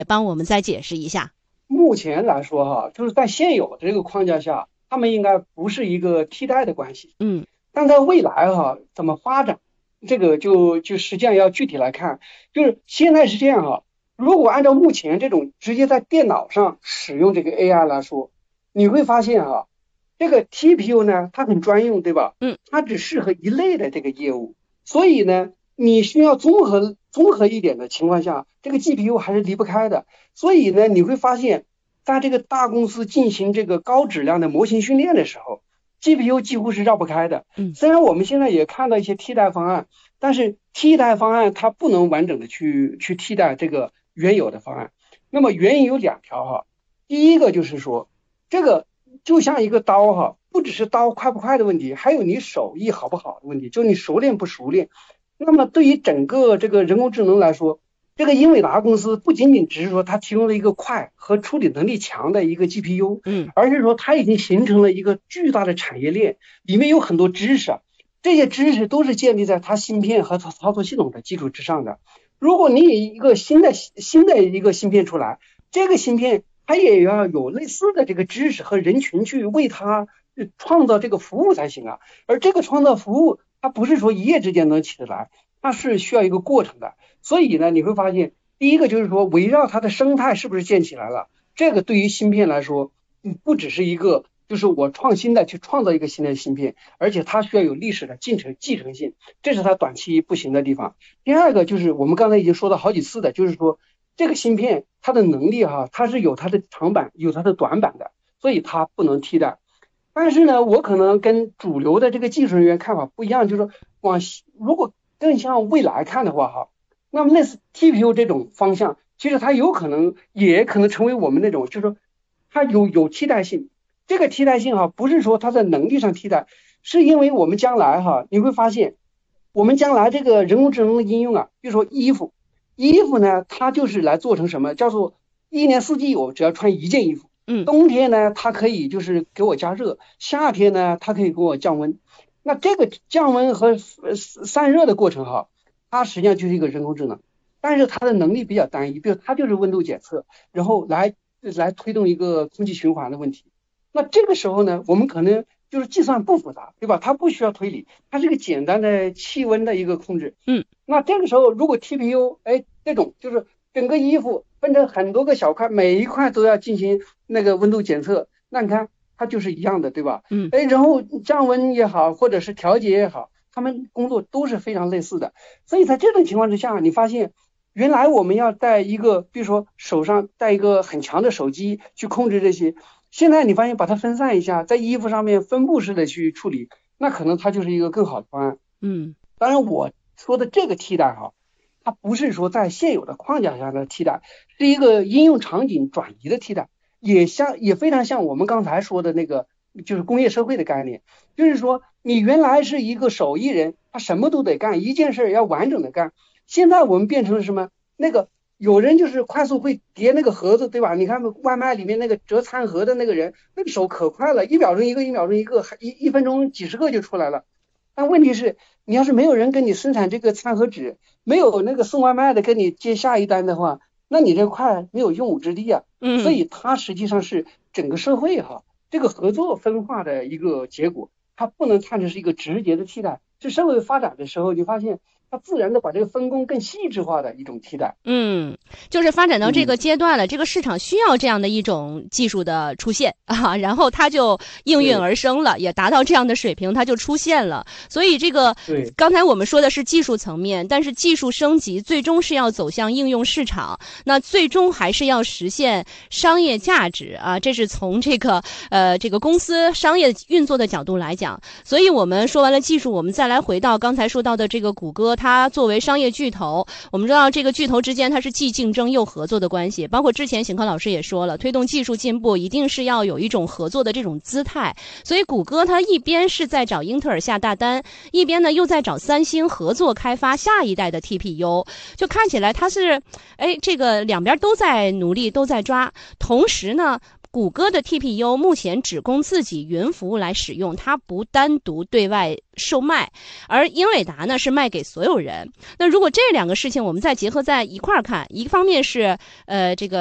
帮我们再解释一下。 目前来说哈，就是在现有的这个框架下，他们应该不是一个替代的关系。但在未来哈，怎么发展，这个就实际上要具体来看。就是现在是这样哈，如果按照目前这种直接在电脑上使用这个 AI 来说，你会发现哈，这个 TPU 呢，它很专用，对吧？它只适合一类的这个业务，所以呢，你需要综合一点的情况下，这个 GPU 还是离不开的。所以呢，你会发现，在这个大公司进行这个高质量的模型训练的时候，GPU 几乎是绕不开的。虽然我们现在也看到一些替代方案，但是替代方案它不能完整的去替代这个原有的方案。那么原因有两条哈，第一个就是说，这个就像一个刀哈，不只是刀快不快的问题，还有你手艺好不好的问题，就你熟练不熟练。那么对于整个这个人工智能来说，这个英伟达公司不仅仅只是说它提供了一个快和处理能力强的一个 GPU，而是说它已经形成了一个巨大的产业链，里面有很多知识，这些知识都是建立在它芯片和操作系统的基础之上的。如果你有一个新的一个芯片出来，这个芯片它也要有类似的这个知识和人群去为它创造这个服务才行啊。而这个创造服务，它不是说一夜之间能起得来，它是需要一个过程的。所以呢，你会发现，第一个就是说，围绕它的生态是不是建起来了，这个对于芯片来说，不只是一个就是我创新的去创造一个新的芯片，而且它需要有历史的继承性，这是它短期不行的地方。第二个就是我们刚才已经说了好几次的，就是说这个芯片它的能力哈，它是有它的长板有它的短板的，所以它不能替代。但是呢，我可能跟主流的这个技术人员看法不一样，就是说如果更向未来看的话哈，那么类似 TPU 这种方向，其实它也可能成为我们那种，就是说它有替代性。这个替代性哈，不是说它在能力上替代，是因为我们将来哈，你会发现，我们将来这个人工智能的应用啊，比如说衣服呢，它就是来做成什么，叫做一年四季我只要穿一件衣服。冬天呢，它可以就是给我加热，夏天呢，它可以给我降温。那这个降温和散热的过程哈，它实际上就是一个人工智能，但是它的能力比较单一，比如它就是温度检测，然后来推动一个空气循环的问题。那这个时候呢，我们可能就是计算不复杂，对吧？它不需要推理，它是一个简单的气温的一个控制。那这个时候如果 TPU 这种就是整个衣服分成很多个小块，每一块都要进行那个温度检测，那你看它就是一样的，对吧？然后降温也好，或者是调节也好，他们工作都是非常类似的。所以在这种情况之下，你发现原来我们要带一个，比如说手上带一个很强的手机去控制这些，现在你发现把它分散一下，在衣服上面分布式的去处理，那可能它就是一个更好的方案。当然我说的这个替代哈，它不是说在现有的框架下的替代，是一个应用场景转移的替代，也非常像我们刚才说的那个就是工业社会的概念，就是说你原来是一个手艺人，他什么都得干，一件事要完整的干，现在我们变成了什么？那个有人就是快速会叠那个盒子，对吧？你看外卖里面那个折餐盒的那个人，那个手可快了，1秒钟一个，1秒钟一个，一分钟几十个就出来了。但问题是，你要是没有人跟你生产这个餐盒纸，没有那个送外卖的跟你接下一单的话，那你这块没有用武之地啊。所以它实际上是整个社会哈这个合作分化的一个结果，它不能看成是一个直接的替代。是社会发展的时候，你发现它自然的把这个分工更细致化的一种替代。 就是发展到这个阶段了，这个市场需要这样的一种技术的出现啊，然后它就应运而生了，也达到这样的水平，它就出现了。所以这个刚才我们说的是技术层面，但是技术升级最终是要走向应用市场，那最终还是要实现商业价值啊，这是从这个公司商业运作的角度来讲。所以我们说完了技术，我们再来回到刚才说到的这个谷歌，它作为商业巨头，我们知道这个巨头之间它是既竞争又合作的关系，包括之前邢科老师也说了，推动技术进步一定是要有一种合作的这种姿态。所以谷歌它一边是在找英特尔下大单，一边呢又在找三星合作开发下一代的 TPU， 就看起来它是这个两边都在努力，都在抓。同时呢谷歌的 TPU 目前只供自己云服务来使用，它不单独对外售卖，而英伟达呢是卖给所有人。那如果这两个事情我们再结合在一块儿看，一方面是这个